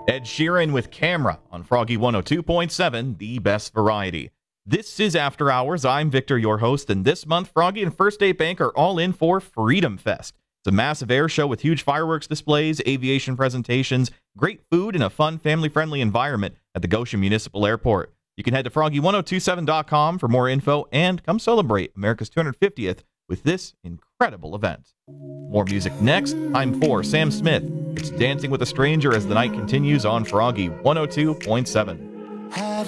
Ed Sheeran with Camera on Froggy 102.7, the best variety. This is After Hours. I'm Victor, your host, and this month, Froggy and First State Bank are all in for Freedom Fest. It's a massive air show with huge fireworks displays, aviation presentations, great food, and a fun, family-friendly environment at the Goshen Municipal Airport. You can head to froggy1027.com for more info and come celebrate America's 250th with this incredible event. More music next. Time for Sam Smith. It's Dancing with a Stranger as the night continues on Froggy 102.7.